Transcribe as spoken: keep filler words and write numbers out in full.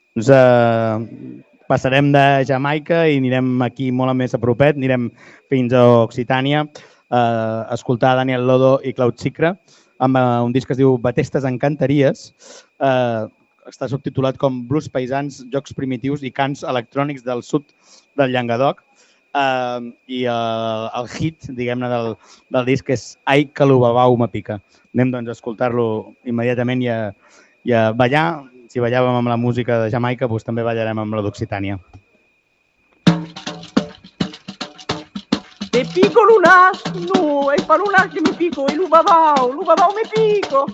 Doncs eh, passarem de Jamaica i anirem aquí molt més a propet, anirem fins a Occitània a eh, escoltar Daniel Lodo i Cloud Xicra amb eh, un disc que es diu Batestes Encanteries. Eh, està subtitulat com Blues paisans, jocs primitius i cants electrònics del sud del Llenguadoc. Uh, i uh, el hit, diguem-ne, del, del disc és Ai, que l'Ubabau me pica. Anem doncs a escoltar-lo immediatament i a, i a ballar. Si ballàvem amb la música de Jamaica, doncs també ballarem amb la d'Occitània. Me pico l'unas, no, è per un che mi pico, e l'ubabau, l'ubabau me pico.